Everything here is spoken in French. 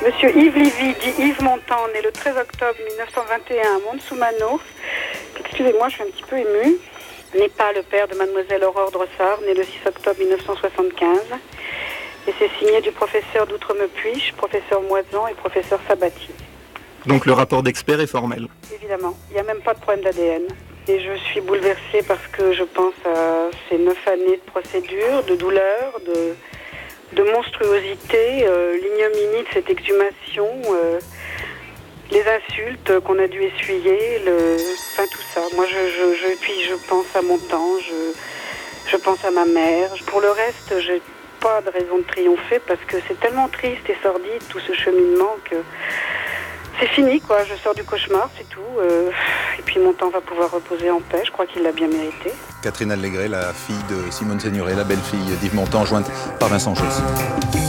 Monsieur Yves Livy, dit Yves Montand, né le 13 octobre 1921 à Mont-Soumano. Excusez-moi, je suis un petit peu émue. N'est pas le père de mademoiselle Aurore Drossard, né le 6 octobre 1975. Et c'est signé du professeur d'Outremepuich, professeur Moisan et professeur Sabatier. Donc le rapport d'expert est formel. Évidemment, il n'y a même pas de problème d'ADN. Et je suis bouleversée parce que je pense à ces 9 années de procédure, de douleur, de monstruosité, l'ignominie de cette exhumation, les insultes qu'on a dû essuyer, enfin tout ça. Moi, puis je pense à mon temps, je pense à ma mère. Pour le reste, j'ai pas de raison de triompher parce que c'est tellement triste et sordide tout ce cheminement que c'est fini, quoi. Je sors du cauchemar, c'est tout. Et puis mon temps va pouvoir reposer en paix. Je crois qu'il l'a bien mérité. Catherine Allegret, la fille de Simone Signoret, la belle-fille d'Yves Montand, jointe par Vincent Josse.